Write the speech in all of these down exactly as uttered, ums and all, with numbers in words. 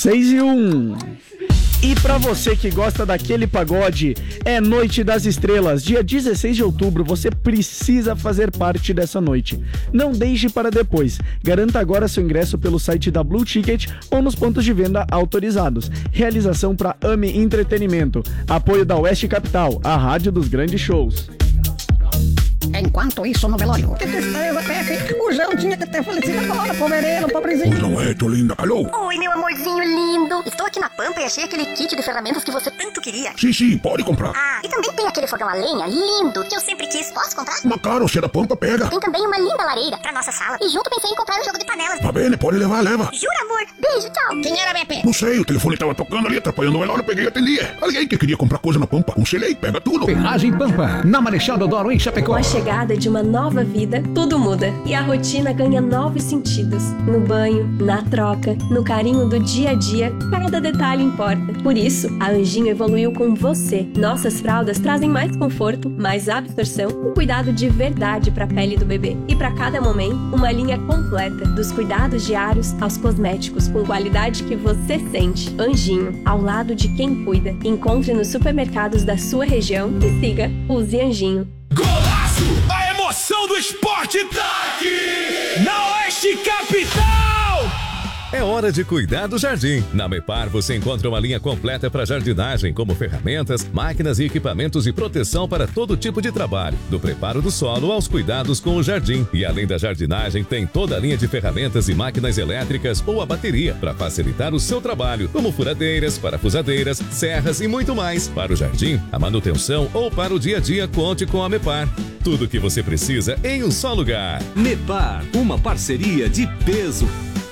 seis e um. E pra você que gosta daquele pagode, é Noite das Estrelas, dia dezesseis de outubro, você precisa fazer parte dessa noite. Não deixe para depois. Garanta agora seu ingresso pelo site da Blue Ticket ou nos pontos de venda autorizados. Realização para Ame Entretenimento. Apoio da Oeste Capital, a rádio dos grandes shows. Enquanto isso, no velório. Que tristeza, Pepe. O João tinha que ter falecido agora, povereiro, pobrezinho. Não é, tô linda, alô? Oi, meu amorzinho lindo. Estou aqui na Pampa e achei aquele kit de ferramentas que você tanto queria. Sim, sim, pode comprar. Ah, e também tem aquele fogão a lenha lindo que eu sempre quis. Posso comprar? Uma cara, você é da Pampa, pega. Tem também uma linda lareira pra nossa sala. E junto pensei em comprar um jogo de panelas. Tá bem, pode levar, leva. Jura, amor? Beijo, tchau. Quem era, Pepe? Não sei, o telefone tava tocando ali, atrapalhando o velório, eu peguei e atendi. Alguém que queria comprar coisa na Pampa, aconselhei, pega tudo. Ferragem Pampa, na Marechal Deodoro, em Chapecó. Com a chegada de uma nova vida, tudo muda. E a rotina ganha novos sentidos. No banho, na troca, no carinho do dia a dia, cada detalhe importa. Por isso, a Anjinho evoluiu com você. Nossas fraldas trazem mais conforto, mais absorção e cuidado de verdade para a pele do bebê. E para cada momento, uma linha completa, dos cuidados diários aos cosméticos, com qualidade que você sente. Anjinho, ao lado de quem cuida. Encontre nos supermercados da sua região e siga Use Anjinho. Golaço! A emoção do esporte tá aqui na Oeste Capital! É hora de cuidar do jardim. Na Mepar você encontra uma linha completa para jardinagem, como ferramentas, máquinas e equipamentos de proteção para todo tipo de trabalho, do preparo do solo aos cuidados com o jardim. E além da jardinagem, tem toda a linha de ferramentas e máquinas elétricas ou a bateria para facilitar o seu trabalho, como furadeiras, parafusadeiras, serras e muito mais. Para o jardim, a manutenção ou para o dia a dia, conte com a Mepar. Tudo o que você precisa em um só lugar. Mepar, uma parceria de peso.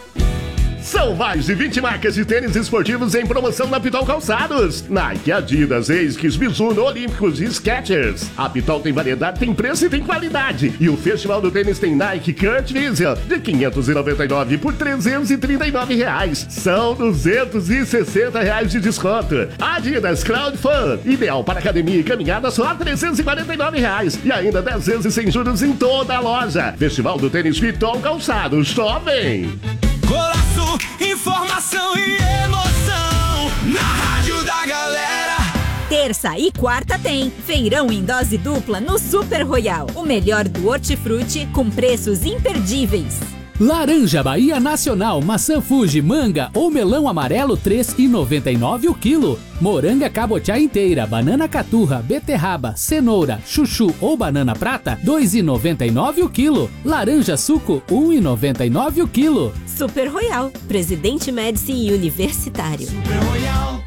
São mais de vinte marcas de tênis esportivos em promoção na Pitol Calçados. Nike, Adidas, Esquis, Mizuno, Olímpicos e Skechers. A Pitol tem variedade, tem preço e tem qualidade. E o Festival do Tênis tem Nike Kurt Vision de quinhentos e noventa e nove por trezentos e trinta e nove reais. São duzentos e sessenta reais de desconto. Adidas Cloud Fun, ideal para academia e caminhada, só trezentos e quarenta e nove reais. E ainda dez vezes sem juros em toda a loja. Festival do Tênis Pitol Calçados, só vem! Golaço, informação e emoção na rádio da galera. Terça e quarta tem feirão em dose dupla no Super Royal. O melhor do hortifruti com preços imperdíveis. Laranja Bahia Nacional, maçã Fuji, manga ou melão amarelo três reais e noventa e nove centavos o quilo. Moranga cabotiá inteira, banana caturra, beterraba, cenoura, chuchu ou banana prata dois reais e noventa e nove centavos o quilo. Laranja suco um real e noventa e nove centavos o quilo. Super Royal, Presidente Médici e Universitário. Super Royal.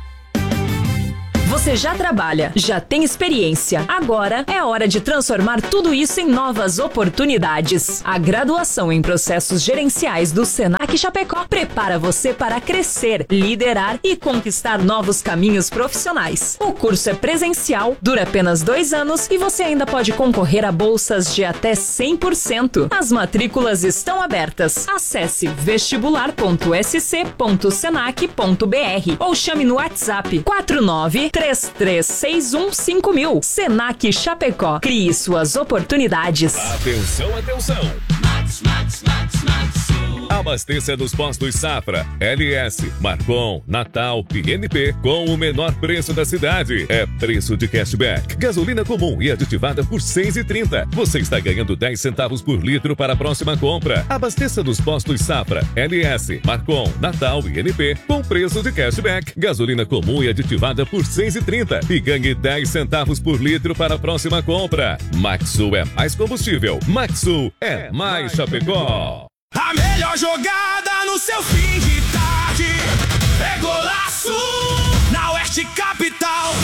Você já trabalha, já tem experiência. Agora é hora de transformar tudo isso em novas oportunidades. A graduação em processos gerenciais do Senac Chapecó prepara você para crescer, liderar e conquistar novos caminhos profissionais. O curso é presencial, dura apenas dois anos e você ainda pode concorrer a bolsas de até cem por cento. As matrículas estão abertas. Acesse vestibular ponto s c ponto senac ponto b r ou chame no WhatsApp quatro nove três três seis um cinco mil. Senac Chapecó. Crie suas oportunidades. Atenção, atenção. Max, Max, Max, Max. Abasteça nos postos Safra, L S, Marcon, Natal e N P com o menor preço da cidade. É preço de cashback. Gasolina comum e aditivada por seis reais e trinta centavos. Você está ganhando dez centavos por litro para a próxima compra. Abasteça nos postos Safra, L S, Marcon, Natal e N P com preço de cashback. Gasolina comum e aditivada por seis reais e trinta centavos. E ganhe dez centavos por litro para a próxima compra. Maxsul é mais combustível. Maxsul é mais Chapecó. A melhor jogada no seu fim de tarde é Golaço na Oeste Capital.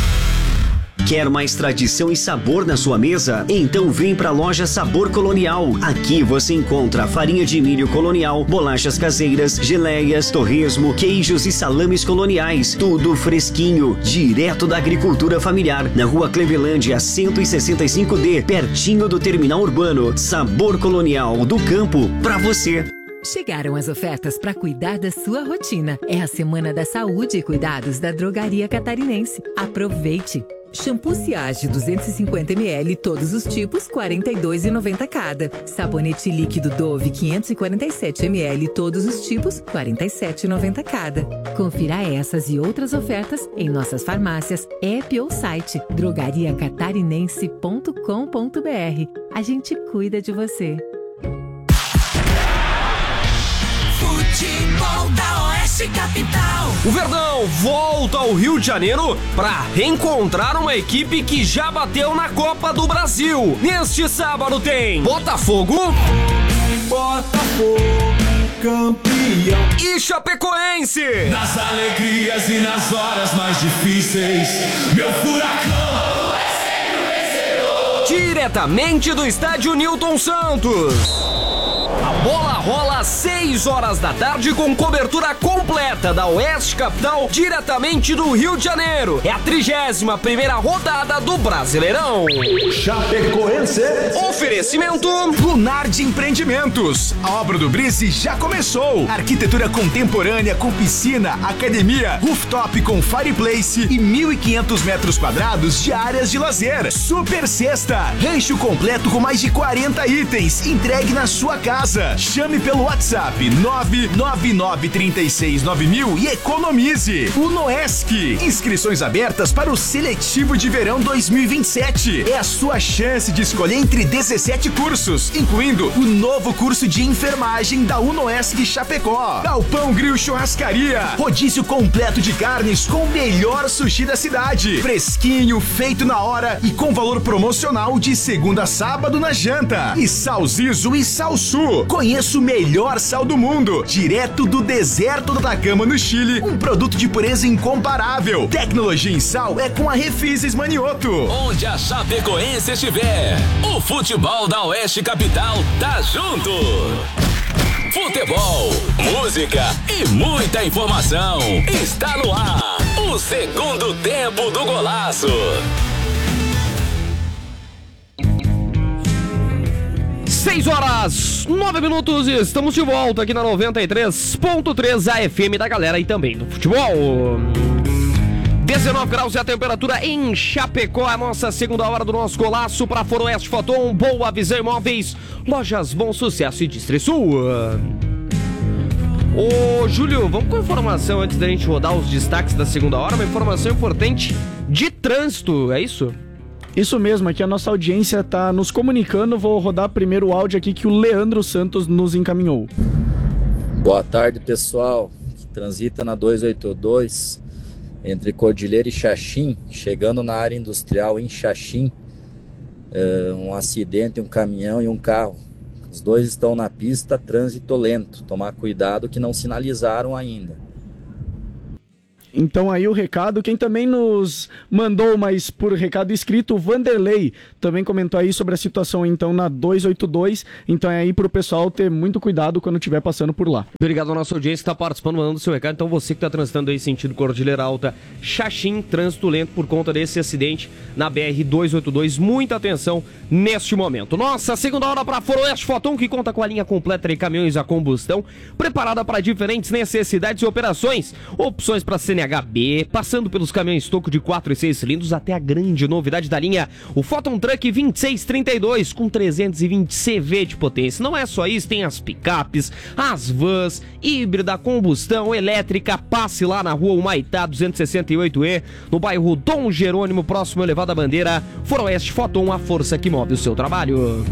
Quer mais tradição e sabor na sua mesa? Então vem pra loja Sabor Colonial. Aqui você encontra farinha de milho colonial, bolachas caseiras, geleias, torresmo, queijos e salames coloniais. Tudo fresquinho, direto da agricultura familiar. Na rua Clevelândia, cento e sessenta e cinco D, pertinho do terminal urbano. Sabor Colonial, do campo pra você. Chegaram as ofertas para cuidar da sua rotina. É a Semana da Saúde e Cuidados da Drogaria Catarinense. Aproveite! Shampoo Siage duzentos e cinquenta mililitros, todos os tipos, quarenta e dois reais e noventa centavos cada. Sabonete líquido Dove quinhentos e quarenta e sete mililitros, todos os tipos, quarenta e sete reais e noventa centavos cada. Confira essas e outras ofertas em nossas farmácias, app ou site drogaria catarinense ponto com ponto br. A gente cuida de você. Futebol da Oeste Capital. O Verdão volta ao Rio de Janeiro para reencontrar uma equipe que já bateu na Copa do Brasil. Neste sábado tem Botafogo, Botafogo, campeão. E Chapecoense. Nas alegrias e nas horas mais difíceis, meu furacão é sempre vencedor. Diretamente do estádio Newton Santos. A bola rola às seis horas da tarde com cobertura completa da Oeste Capital, diretamente do Rio de Janeiro. É a trigésima primeira rodada do Brasileirão. Chapecoense. Oferecimento Lunar de Empreendimentos. A obra do Brice já começou. Arquitetura contemporânea com piscina, academia, rooftop com fireplace e mil e quinhentos metros quadrados de áreas de lazer. Super Sexta. Rancho completo com mais de quarenta itens. Entregue na sua casa. Chame pelo WhatsApp nove nove nove três seis nove mil e economize. Unoesc. Inscrições abertas para o seletivo de verão dois mil e vinte e sete. É a sua chance de escolher entre dezessete cursos, incluindo o novo curso de enfermagem da Unoesc Chapecó. Galpão Grill Churrascaria. Rodízio completo de carnes com o melhor sushi da cidade. Fresquinho, feito na hora e com valor promocional de segunda a sábado na janta. E Sal Zizo e Sal Sul. Conheça o melhor sal do mundo, direto do deserto do Atacama, no Chile, um produto de pureza incomparável. Tecnologia em sal é com a Refises Manioto. Onde a Chapecoense estiver, o futebol da Oeste Capital tá junto. Futebol, música e muita informação. Está no ar, o segundo tempo do Golaço. seis horas, nove minutos, estamos de volta aqui na noventa e três ponto três, a F M da galera e também do futebol. dezenove graus é a temperatura em Chapecó, a nossa segunda hora do nosso Golaço para Foroeste Foton, Boa Visão Imóveis, Lojas Bom Sucesso e Distrisul. Ô Júlio, vamos com a informação antes da gente rodar os destaques da segunda hora, uma informação importante de trânsito, é isso? Isso mesmo, aqui a nossa audiência está nos comunicando. Vou rodar primeiro o áudio aqui que o Leandro Santos nos encaminhou. Boa tarde, pessoal que transita na duzentos e oitenta e dois entre Cordilheira e Xaxim, chegando na área industrial em Xaxim, é, um acidente, um caminhão e um carro. Os dois estão na pista, trânsito lento. Tomar cuidado que não sinalizaram ainda. Então aí o recado, quem também nos mandou, mas por recado escrito, o Vanderlei também comentou aí sobre a situação então na duzentos e oitenta e dois, então é aí pro pessoal ter muito cuidado quando estiver passando por lá. Obrigado ao nosso audiência que está participando, mandando o seu recado, então você que está transitando aí sentido Cordilheira Alta, Xaxim, trânsito lento por conta desse acidente na B R duzentos e oitenta e dois, muita atenção neste momento. Nossa, segunda hora para Foroeste Foton, que conta com a linha completa de caminhões a combustão, preparada para diferentes necessidades e operações, opções para C N H B, passando pelos caminhões toco de quatro e seis cilindros até a grande novidade da linha, o Foton Truck vinte e seis trinta e dois com trezentos e vinte C V de potência. Não é só isso, tem as picapes, as vans, híbrida, combustão, elétrica. Passe lá na rua Humaitá duzentos e sessenta e oito E, no bairro Dom Jerônimo, próximo ao Elevado à Bandeira. Foroeste Foton, a força que move o seu trabalho.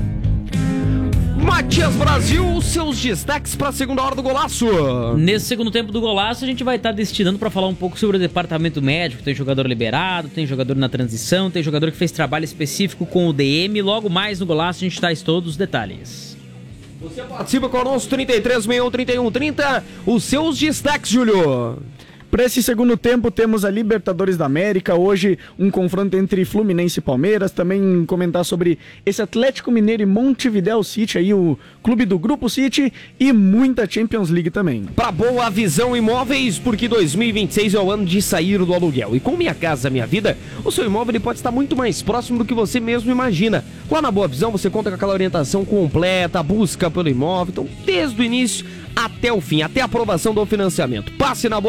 Matias Brasil, seus destaques para a segunda hora do Golaço. Nesse segundo tempo do Golaço, a gente vai estar destinando para falar um pouco sobre o departamento médico. Tem jogador liberado, tem jogador na transição, tem jogador que fez trabalho específico com o D M. Logo mais no Golaço a gente traz todos os detalhes. Você participa conosco, trinta e três, sessenta e um, trinta e um, trinta. Os seus destaques, Júlio. Para esse segundo tempo temos a Libertadores da América, hoje um confronto entre Fluminense e Palmeiras, também comentar sobre esse Atlético Mineiro e Montevidéu City, aí o clube do Grupo City, e muita Champions League também. Para Boa Visão Imóveis, porque dois mil e vinte e seis é o ano de sair do aluguel, e com Minha Casa Minha Vida, o seu imóvel ele pode estar muito mais próximo do que você mesmo imagina. Lá na Boa Visão você conta com aquela orientação completa, busca pelo imóvel, então desde o início até o fim, até a aprovação do financiamento. Passe na Boa Visão,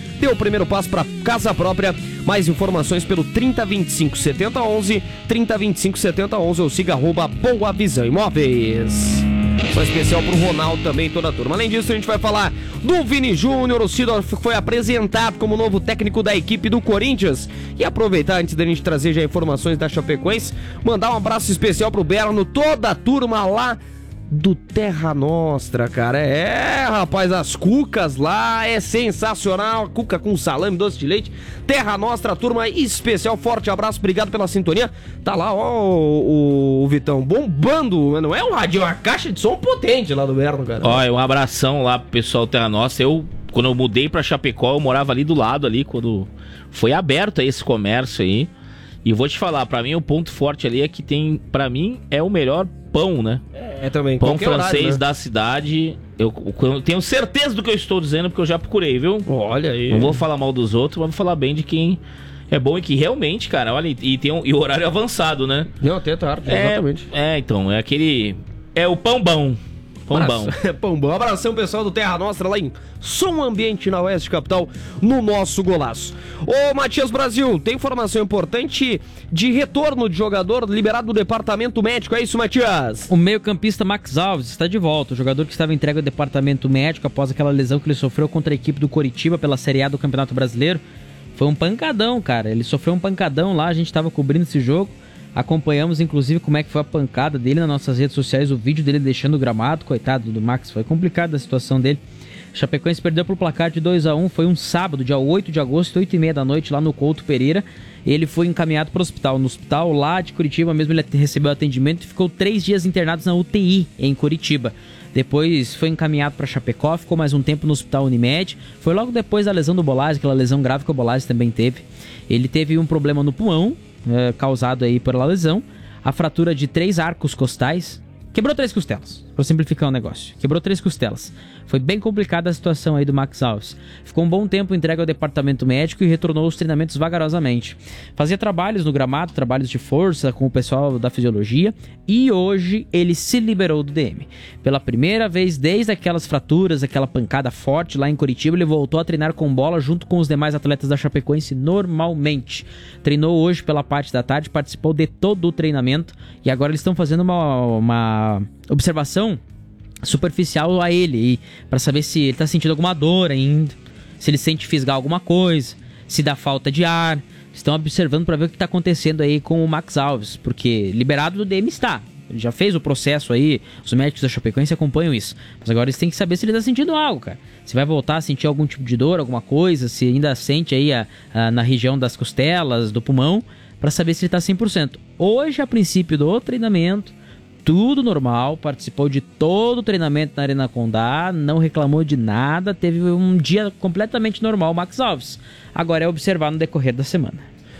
deu o primeiro passo para casa própria. Mais informações pelo trinta, vinte e cinco, setenta, onze, trinta, vinte e cinco, setenta, onze ou siga arroba Boa Visão Imóveis. Só especial pro Ronaldo também, toda a turma. Além disso, a gente vai falar do Vini Júnior. O Sidor foi apresentado como novo técnico da equipe do Corinthians. E aproveitar, antes da gente trazer já informações da Chapecoense, mandar um abraço especial pro Berno, toda a turma lá do Terra Nostra, cara. É, rapaz, as cucas lá é sensacional. Cuca com salame, doce de leite. Terra Nostra, turma especial. Forte abraço, obrigado pela sintonia. Tá lá, ó, o, o Vitão bombando. Não é um rádio, é uma caixa de som potente lá do Berno, cara. Ó, um abração lá pro pessoal do Terra Nostra. Eu, quando eu mudei pra Chapecó, eu morava ali do lado, ali, quando foi aberto esse comércio aí. E eu vou te falar, pra mim o ponto forte ali é que tem, pra mim, é o melhor pão, né? É, também. Pão francês horário, né? da cidade. Eu, eu tenho certeza do que eu estou dizendo, porque eu já procurei, viu? Olha aí. Não vou falar mal dos outros, mas vou falar bem de quem é bom e que realmente, cara, olha, e tem um, e o horário avançado, né? Não, até tarde, é, exatamente. É, então, é aquele... É o pão bom. Pão bom. Pão bom. Abração, pessoal do Terra Nostra, lá em Som Ambiente, na Oeste Capital, no nosso golaço. Ô, Matias Brasil, tem informação importante de retorno de jogador liberado do departamento médico. É isso, Matias? O meio-campista Max Alves está de volta. O jogador que estava entregue ao departamento médico após aquela lesão que ele sofreu contra a equipe do Coritiba pela Série A do Campeonato Brasileiro. Foi um pancadão, cara. Ele sofreu um pancadão lá, a gente estava cobrindo esse jogo. Acompanhamos, inclusive, como é que foi a pancada dele nas nossas redes sociais, o vídeo dele deixando o gramado, coitado do Max, foi complicado a situação dele. Chapecoense perdeu pelo placar de dois a um, foi um sábado, dia oito de agosto, oito e meia da noite, lá no Couto Pereira. Ele foi encaminhado para o hospital. No hospital lá de Curitiba mesmo, ele recebeu atendimento e ficou três dias internado na U T I em Curitiba. Depois foi encaminhado para Chapecó, ficou mais um tempo no Hospital Unimed. Foi logo depois da lesão do Bolazzi, aquela lesão grave que o Bolazzi também teve. Ele teve um problema no pulmão, É, causado aí pela lesão, a fratura de três arcos costais, quebrou três costelas, para simplificar o negócio, quebrou três costelas. Foi bem complicada a situação aí do Max Alves. Ficou um bom tempo entregue ao departamento médico e retornou aos treinamentos vagarosamente. Fazia trabalhos no gramado, trabalhos de força com o pessoal da fisiologia, e hoje ele se liberou do D M. Pela primeira vez desde aquelas fraturas, aquela pancada forte lá em Curitiba, ele voltou a treinar com bola junto com os demais atletas da Chapecoense normalmente. Treinou hoje pela parte da tarde, participou de todo o treinamento, e agora eles estão fazendo uma, uma observação superficial a ele, para saber se ele tá sentindo alguma dor ainda, se ele sente fisgar alguma coisa, se dá falta de ar. Estão observando para ver o que tá acontecendo aí com o Max Alves, porque liberado do D M está. Ele já fez o processo aí, os médicos da Chapecoense acompanham isso. Mas agora eles têm que saber se ele tá sentindo algo, cara. Se vai voltar a sentir algum tipo de dor, alguma coisa, se ainda sente aí a, a, na região das costelas, do pulmão, para saber se ele tá cem por cento. Hoje, a princípio do treinamento, tudo normal, participou de todo o treinamento na Arena Condá, não reclamou de nada, teve um dia completamente normal o Max Alves. Agora é observar no decorrer da semana.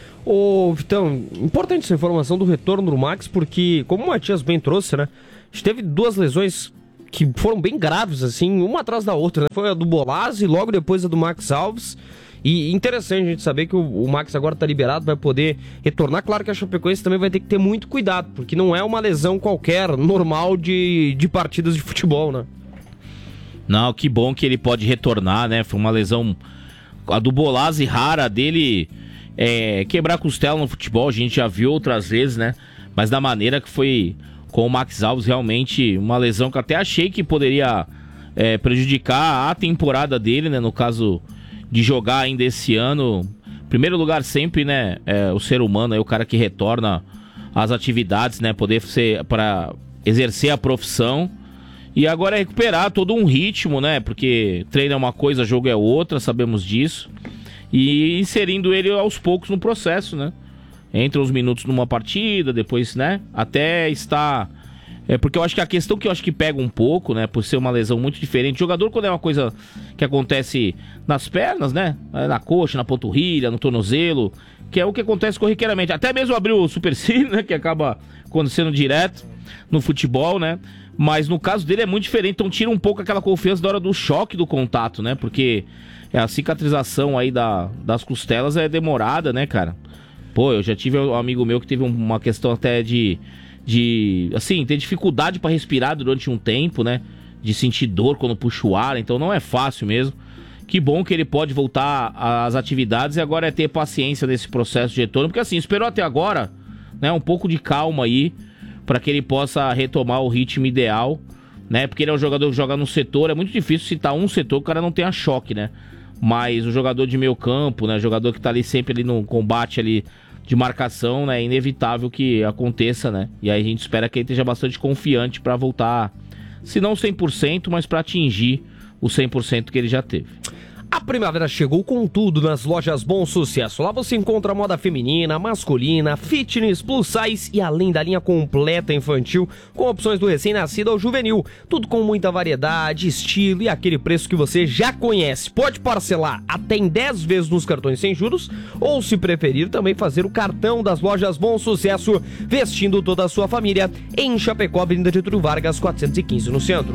Ô, Vitão, importante essa informação do retorno do Max, porque, como o Matias bem trouxe, né, a gente teve duas lesões que foram bem graves, assim, uma atrás da outra, né? Foi a do Bolazzi e logo depois a do Max Alves. E interessante a gente saber que o, o Max agora tá liberado, vai poder retornar. Claro que a Chapecoense também vai ter que ter muito cuidado, porque não é uma lesão qualquer, normal de, de partidas de futebol, né? Não, que bom que ele pode retornar, né? Foi uma lesão, a do Bolazzi, rara dele, é, quebrar costela no futebol, a gente já viu outras vezes, né? Mas da maneira que foi com o Max Alves, realmente uma lesão que até achei que poderia é, prejudicar a temporada dele, né? No caso de jogar ainda esse ano. Em primeiro lugar sempre, né, é, o ser humano, é o cara que retorna às atividades, né, poder ser, para exercer a profissão. E agora é recuperar todo um ritmo, né, porque treino é uma coisa, jogo é outra, sabemos disso. E inserindo ele aos poucos no processo, né. Entra uns minutos numa partida, depois, né, até estar... É porque eu acho que a questão que eu acho que pega um pouco, né, por ser uma lesão muito diferente. O jogador, quando é uma coisa que acontece nas pernas, né, na coxa, na panturrilha, no tornozelo, que é o que acontece corriqueiramente. Até mesmo abrir o supercílio, né, que acaba acontecendo direto no futebol, né. Mas no caso dele é muito diferente, então tira um pouco aquela confiança da hora do choque do contato, né, porque a cicatrização aí da, das costelas é demorada, né, cara. Pô, eu já tive um amigo meu que teve uma questão até de... de, assim, ter dificuldade para respirar durante um tempo, né, de sentir dor quando puxa o ar, então não é fácil mesmo. Que bom que ele pode voltar às atividades e agora é ter paciência nesse processo de retorno, porque assim, esperou até agora, né, um pouco de calma aí, para que ele possa retomar o ritmo ideal, né, porque ele é um jogador que joga no setor, é muito difícil citar um setor que o cara não tenha choque, né, mas o jogador de meio campo, né, jogador que tá ali sempre ali no combate ali de marcação, né, é inevitável que aconteça, né, e aí a gente espera que ele esteja bastante confiante para voltar, se não cem por cento, mas para atingir o cem por cento que ele já teve. A primavera chegou com tudo nas lojas Bom Sucesso. Lá você encontra moda feminina, masculina, fitness, plus size e além da linha completa infantil, com opções do recém-nascido ao juvenil. Tudo com muita variedade, estilo e aquele preço que você já conhece. Pode parcelar até em dez vezes nos cartões sem juros ou, se preferir, também fazer o cartão das lojas Bom Sucesso, vestindo toda a sua família em Chapecó, Avenida Getúlio Vargas, quatrocentos e quinze no centro.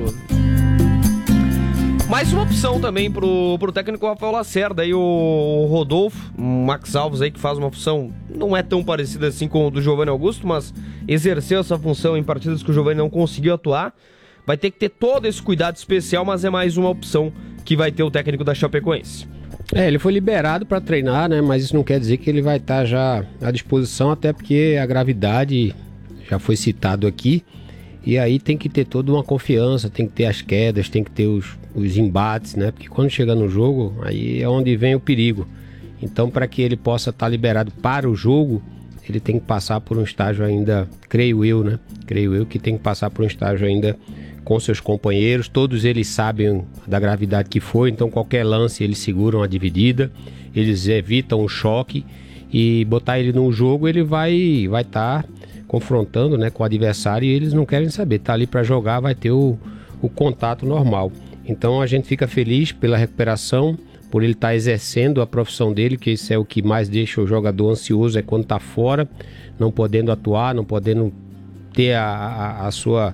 Mais uma opção também pro, pro técnico Rafael Lacerda aí, o Rodolfo, o Max Alves aí, que faz uma função, não é tão parecida assim com o do Giovanni Augusto, mas exerceu essa função em partidas que o Giovanni não conseguiu atuar. Vai ter que ter todo esse cuidado especial, mas é mais uma opção que vai ter o técnico da Chapecoense. É, ele foi liberado para treinar, né, mas isso não quer dizer que ele vai estar já à disposição, até porque a gravidade já foi citado aqui. E aí tem que ter toda uma confiança, tem que ter as quedas, tem que ter os, os embates, né? Porque quando chega no jogo, aí é onde vem o perigo. Então, para que ele possa estar liberado para o jogo, ele tem que passar por um estágio ainda, creio eu, né? Creio eu que tem que passar por um estágio ainda com seus companheiros. Todos eles sabem da gravidade que foi, então qualquer lance eles seguram a dividida, eles evitam o choque e botar ele no jogo, ele vai vai estar confrontando, né, com o adversário, e eles não querem saber, tá ali para jogar, vai ter o, o contato normal. Então a gente fica feliz pela recuperação, por ele estar tá exercendo a profissão dele, que isso é o que mais deixa o jogador ansioso, é quando tá fora, não podendo atuar, não podendo ter a, a, a, sua,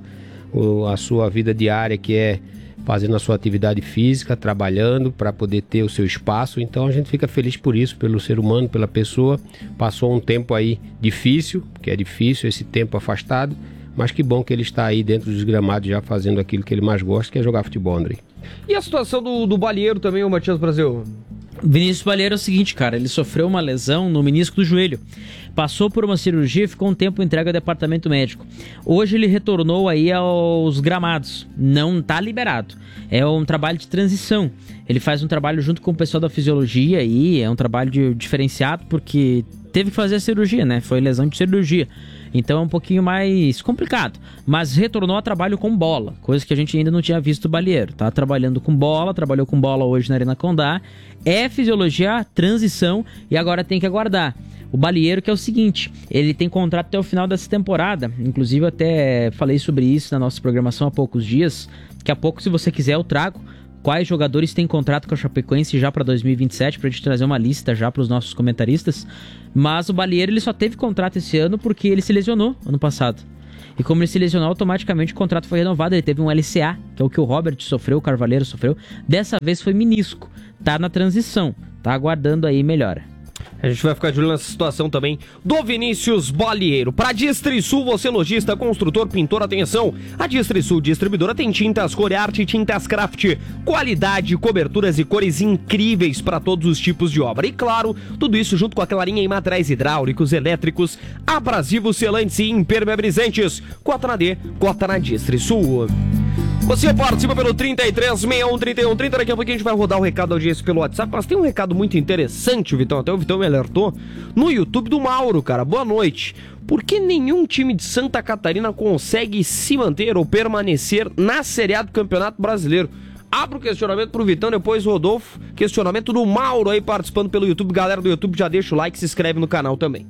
a sua vida diária, que é fazendo a sua atividade física, trabalhando para poder ter o seu espaço. Então a gente fica feliz por isso, pelo ser humano, pela pessoa. Passou um tempo aí difícil, que é difícil esse tempo afastado, mas que bom que ele está aí dentro dos gramados já fazendo aquilo que ele mais gosta, que é jogar futebol, Andrei. E a situação do, do Balieiro também, o Matias Brasil? Vinícius Balieiro é o seguinte, cara, ele sofreu uma lesão no menisco do joelho, passou por uma cirurgia e ficou um tempo entregue ao departamento médico. Hoje ele retornou aí aos gramados, não tá liberado, é um trabalho de transição, ele faz um trabalho junto com o pessoal da fisiologia aí, é um trabalho de, diferenciado porque teve que fazer a cirurgia, né, foi lesão de cirurgia. Então é um pouquinho mais complicado, mas retornou a trabalho com bola, coisa que a gente ainda não tinha visto o Balieiro. Tá trabalhando com bola, trabalhou com bola hoje na Arena Condá, é fisiologia, transição e agora tem que aguardar. O Balieiro, que é o seguinte, ele tem contrato até o final dessa temporada, inclusive eu até falei sobre isso na nossa programação há poucos dias, daqui a pouco, se você quiser, eu trago quais jogadores têm contrato com a Chapecoense já para dois mil e vinte e sete, pra gente trazer uma lista já para os nossos comentaristas. Mas o Balieiro, ele só teve contrato esse ano porque ele se lesionou ano passado. E como ele se lesionou, automaticamente o contrato foi renovado. Ele teve um L C A, que é o que o Robert sofreu, o Carvalheiro sofreu. Dessa vez foi menisco. Tá na transição, tá aguardando aí melhora. A gente vai ficar de olho nessa situação também do Vinícius Balieiro. Para Distrisul, você lojista, construtor, pintor, atenção. A Distrisul Distribuidora tem tintas Coriarte e tintas Craft. Qualidade, coberturas e cores incríveis para todos os tipos de obra. E claro, tudo isso junto com aquela linha em materiais hidráulicos, elétricos, abrasivos, selantes e impermeabilizantes. Cota na D, cota na Distrisul. Você participa pelo trinta e três, sessenta e um, trinta e um, trinta. Daqui a pouquinho a gente vai rodar o recado da audiência pelo WhatsApp. Mas tem um recado muito interessante, Vitão. Até o Vitão me alertou. No YouTube do Mauro, cara. Boa noite. Por que nenhum time de Santa Catarina consegue se manter ou permanecer na Série A do Campeonato Brasileiro? Abro o questionamento pro Vitão, depois Rodolfo. Questionamento do Mauro aí participando pelo YouTube. Galera do YouTube, já deixa o like e se inscreve no canal também.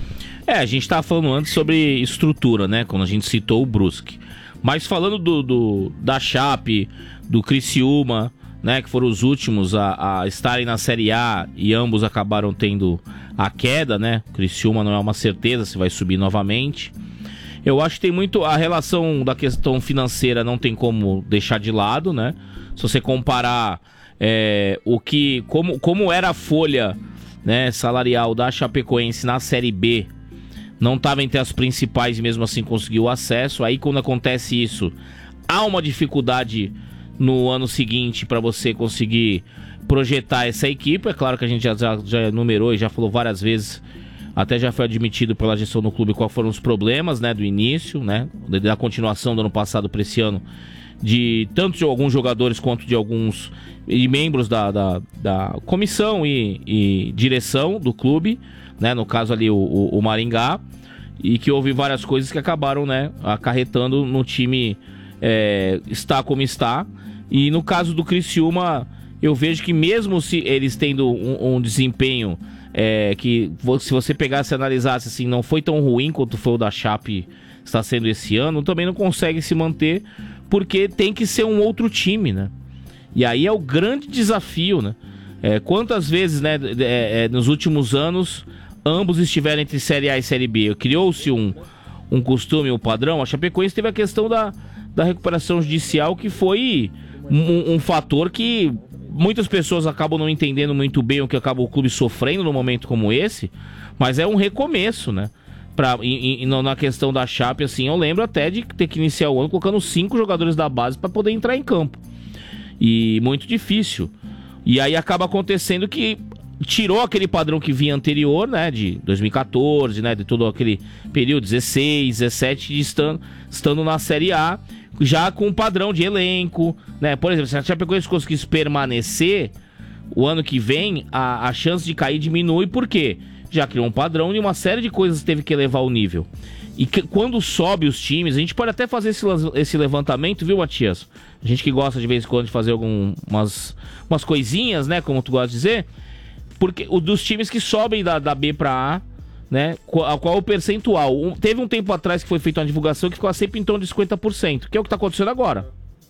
É, a gente tava falando antes sobre estrutura, né? Quando a gente citou o Brusque. Mas falando do, do, da Chape, do Criciúma, né, que foram os últimos a, a estarem na Série A e ambos acabaram tendo a queda, né? O Criciúma não é uma certeza se vai subir novamente. Eu acho que tem muito... A relação da questão financeira não tem como deixar de lado, né? Se você comparar é, o que, como, como era a folha, né, salarial da Chapecoense na Série B, não estava entre as principais e mesmo assim conseguiu acesso. Aí quando acontece isso, há uma dificuldade no ano seguinte para você conseguir projetar essa equipe. É claro que a gente já, já, já enumerou e já falou várias vezes, até já foi admitido pela gestão do clube quais foram os problemas, né, do início, né, da continuação do ano passado para esse ano, de tanto de alguns jogadores quanto de alguns e membros da, da, da comissão e, e direção do clube, né, no caso ali o, o, o Maringá, e que houve várias coisas que acabaram, né, acarretando no time é, estar como está. E no caso do Criciúma, eu vejo que mesmo se eles tendo um, um desempenho é, que, se você pegasse e analisasse assim, não foi tão ruim quanto foi o da Chape está sendo esse ano, também não consegue se manter, porque tem que ser um outro time, né? E aí é o grande desafio, né? É, quantas vezes, né, é, é, nos últimos anos, ambos estiveram entre Série A e Série B? Criou-se um, um costume, um padrão. A Chapecoense teve a questão da, da recuperação judicial, que foi um, um fator que muitas pessoas acabam não entendendo muito bem o que acaba o clube sofrendo num momento como esse, mas é um recomeço, né? Pra, e, e, na questão da Chape, assim, eu lembro até de ter que iniciar o ano colocando cinco jogadores da base para poder entrar em campo. E muito difícil. E aí acaba acontecendo que tirou aquele padrão que vinha anterior, né, de dois mil e quatorze, né, de todo aquele período, dezesseis, dezessete, de estando, estando na Série A, já com um padrão de elenco, né. Por exemplo, se a Chapecoense conseguisse permanecer o ano que vem, a, a chance de cair diminui. Por quê? Já criou um padrão e uma série de coisas que teve que elevar o nível. E que, quando sobe os times, a gente pode até fazer esse, esse levantamento, viu, Matias? A gente que gosta de vez em quando de fazer algumas umas coisinhas, né, como tu gosta de dizer, porque o dos times que sobem da, da B pra A, né, qual, qual é o percentual? Um, teve um tempo atrás que foi feita uma divulgação que ficou sempre em torno de cinquenta por cento, que é o que tá acontecendo agora.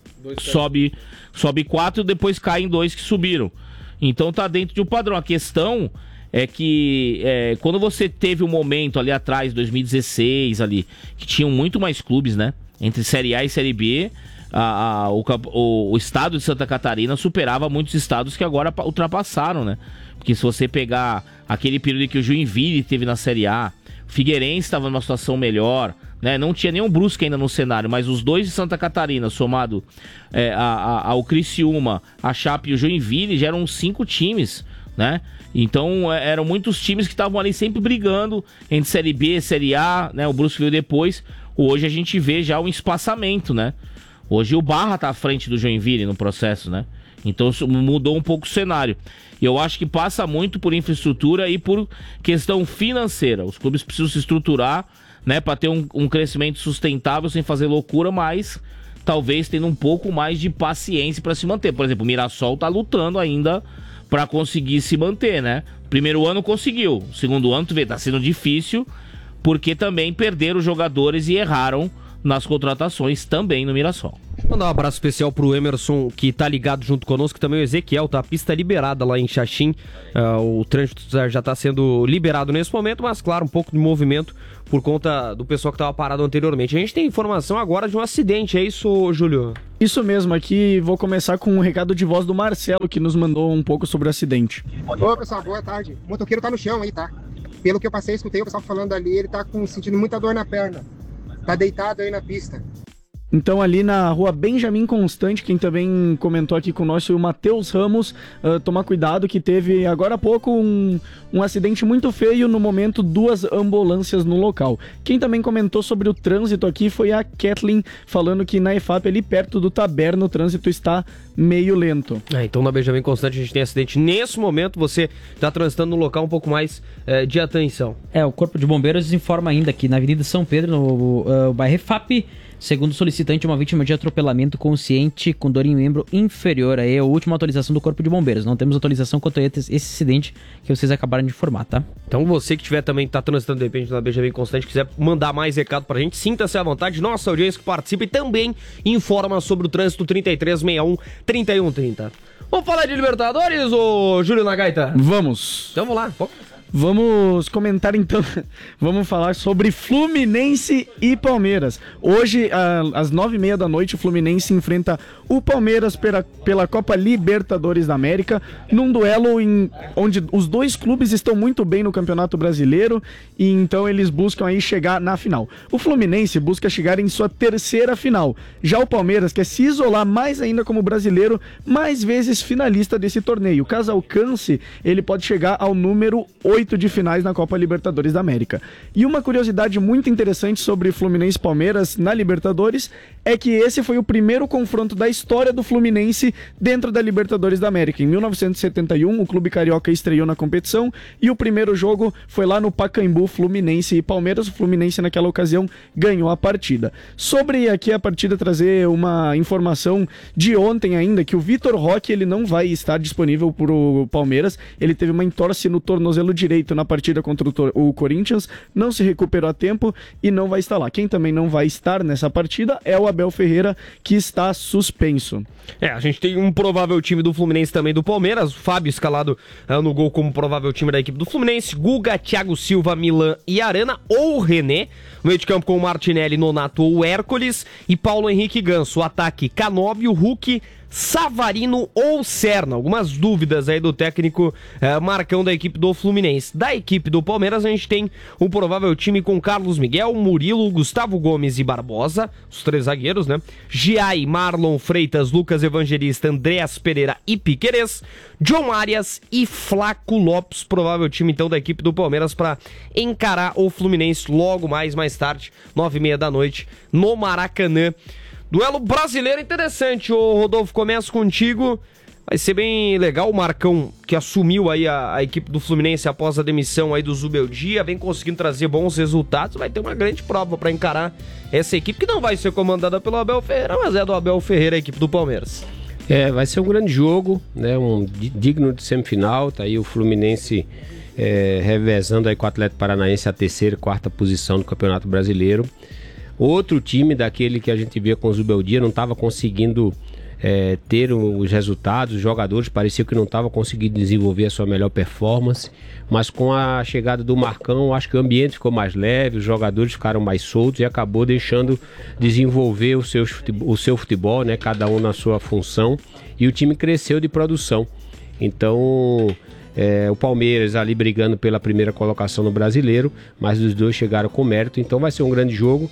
Sobe, sobe quatro e depois cai em dois que subiram. Então tá dentro de um padrão. A questão é que é, quando você teve um momento ali atrás, dois mil e dezesseis ali, que tinham muito mais clubes, né? Entre Série A e Série B, a, a, o, o, o estado de Santa Catarina superava muitos estados que agora ultrapassaram, né? Porque se você pegar aquele período que o Joinville teve na Série A, o Figueirense estava numa situação melhor, né? Não tinha nenhum Brusque ainda no cenário, mas os dois de Santa Catarina, somado é, a, a, ao Criciúma, a Chape e o Joinville, já eram cinco times, né? Então eram muitos times que estavam ali sempre brigando entre Série B, Série A, né? O Brusque veio depois. Hoje a gente vê já um espaçamento, né? Hoje o Barra tá à frente do Joinville no processo, né? Então isso mudou um pouco o cenário. E eu acho que passa muito por infraestrutura e por questão financeira. Os clubes precisam se estruturar, né, para ter um, um crescimento sustentável sem fazer loucura, mas talvez tendo um pouco mais de paciência para se manter. Por exemplo, o Mirassol tá lutando ainda para conseguir se manter, né? Primeiro ano conseguiu, segundo ano, tu vê, tá sendo difícil, porque também perderam jogadores e erraram nas contratações também no Mirassol. Deixa eu mandar um abraço especial pro Emerson, que tá ligado junto conosco, também o Ezequiel, tá? A pista liberada lá em Xaxim, uh, o trânsito já tá sendo liberado nesse momento, mas claro, um pouco de movimento por conta do pessoal que tava parado anteriormente. A gente tem informação agora de um acidente, é isso, Júlio? Isso mesmo, aqui vou começar com um recado de voz do Marcelo, que nos mandou um pouco sobre o acidente. Ô pessoal, boa tarde. O motoqueiro tá no chão aí, tá? Pelo que eu passei, escutei o pessoal falando ali, ele tá com, sentindo muita dor na perna. Tá deitado aí na pista. Então ali na rua Benjamin Constante, quem também comentou aqui com nós foi o Matheus Ramos, uh, tomar cuidado que teve agora há pouco um, um acidente muito feio, no momento duas ambulâncias no local. Quem também comentou sobre o trânsito aqui foi a Kathleen, falando que na E F A P ali perto do Taberno o trânsito está meio lento. É, então na Benjamin Constante a gente tem acidente. Nesse momento você está transitando no local um pouco mais é, de atenção. É, o Corpo de Bombeiros informa ainda que na Avenida São Pedro, no uh, bairro E F A P, segundo o solicitante, uma vítima de atropelamento consciente com dor em membro inferior. Aí é a última atualização do Corpo de Bombeiros. Não temos atualização quanto a esse acidente que vocês acabaram de informar, tá? Então você que tiver também, tá transitando de repente na Benjamin Constante, quiser mandar mais recado pra gente, sinta-se à vontade. Nossa audiência que participa e também informa sobre o trânsito trinta e três sessenta e um, trinta e um trinta. Vamos falar de Libertadores, ô Júlio Nagaita? Vamos. Então vamos lá, vamos. Vamos comentar então, vamos falar sobre Fluminense e Palmeiras. Hoje, às nove e meia da noite, o Fluminense enfrenta o Palmeiras pela, pela Copa Libertadores da América, num duelo em, onde os dois clubes estão muito bem no Campeonato Brasileiro e então eles buscam aí chegar na final. O Fluminense busca chegar em sua terceira final. Já o Palmeiras quer se isolar mais ainda como brasileiro, mais vezes finalista desse torneio. Caso alcance, ele pode chegar ao número oito de finais na Copa Libertadores da América. E uma curiosidade muito interessante sobre Fluminense e Palmeiras na Libertadores é que esse foi o primeiro confronto da história do Fluminense dentro da Libertadores da América. Em mil novecentos e setenta e um, o clube carioca estreou na competição e o primeiro jogo foi lá no Pacaembu, Fluminense e Palmeiras. O Fluminense naquela ocasião ganhou a partida. Sobre aqui a partida, trazer uma informação de ontem ainda, que o Vitor Roque ele não vai estar disponível para o Palmeiras. Ele teve uma entorse no tornozelo direito na partida contra o, o Corinthians, não se recuperou a tempo e não vai estar lá. Quem também não vai estar nessa partida é o Abel Ferreira, que está suspenso. É, a gente tem um provável time do Fluminense também do Palmeiras, o Fábio escalado uh, no gol como provável time da equipe do Fluminense, Guga, Thiago Silva, Milan e Arana ou René, no meio de campo com o Martinelli, Nonato ou Hércules e Paulo Henrique Ganso, o ataque Canóbio, Hulk, Savarino ou Serna. Algumas dúvidas aí do técnico eh, Marcão da equipe do Fluminense. Da equipe do Palmeiras a gente tem um provável time com Carlos Miguel, Murilo, Gustavo Gomes e Barbosa, os três zagueiros, né? Giai, Marlon Freitas, Lucas Evangelista, Andréas Pereira e Piquerez, John Arias e Flaco Lopes, provável time então da equipe do Palmeiras para encarar o Fluminense logo mais, mais tarde, nove e meia da noite, no Maracanã. Duelo brasileiro interessante, ô Rodolfo, começo contigo, vai ser bem legal. O Marcão, que assumiu aí a, a equipe do Fluminense após a demissão aí do Zubeldia, vem conseguindo trazer bons resultados, vai ter uma grande prova para encarar essa equipe, que não vai ser comandada pelo Abel Ferreira, mas é do Abel Ferreira, a equipe do Palmeiras. É, vai ser um grande jogo, né, um digno de semifinal, tá aí o Fluminense é, revezando aí com o Atlético Paranaense a terceira e quarta posição do Campeonato Brasileiro. Outro time daquele que a gente via com o Zubeldia não estava conseguindo é, ter os resultados, os jogadores pareciam que não estavam conseguindo desenvolver a sua melhor performance, mas com a chegada do Marcão, acho que o ambiente ficou mais leve, os jogadores ficaram mais soltos e acabou deixando desenvolver o seu futebol, o seu futebol, né, cada um na sua função, e o time cresceu de produção. Então é, o Palmeiras ali brigando pela primeira colocação no Brasileiro, mas os dois chegaram com mérito, então vai ser um grande jogo.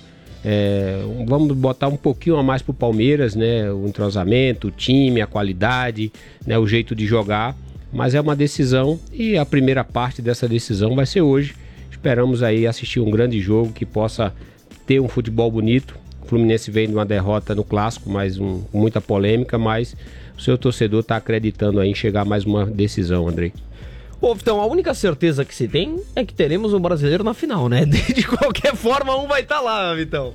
É, vamos botar um pouquinho a mais pro Palmeiras, né? O entrosamento, o time, a qualidade, né? O jeito de jogar, mas é uma decisão e a primeira parte dessa decisão vai ser hoje. Esperamos aí assistir um grande jogo que possa ter um futebol bonito. O Fluminense vem de uma derrota no Clássico, mas um, muita polêmica, mas o seu torcedor está acreditando aí em chegar a mais uma decisão, Andrei. Bom, então, a única certeza que se tem é que teremos um brasileiro na final, né? De qualquer forma, um vai estar tá lá, Vitão.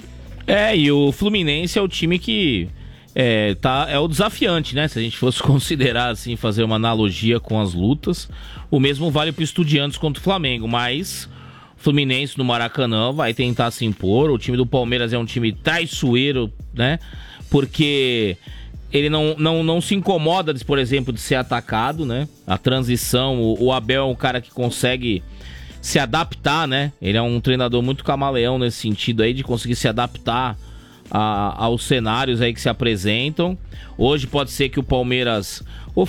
É, e o Fluminense é o time que é, tá, é o desafiante, né? Se a gente fosse considerar, assim, fazer uma analogia com as lutas, o mesmo vale para o Estudiantes contra o Flamengo, mas o Fluminense no Maracanã vai tentar se impor. O time do Palmeiras é um time traiçoeiro, né? Porque ele não, não, não se incomoda, por exemplo, de ser atacado, né? A transição, o, o Abel é um cara que consegue se adaptar, né? Ele é um treinador muito camaleão nesse sentido aí, de conseguir se adaptar a, aos cenários aí que se apresentam. Hoje pode ser que o Palmeiras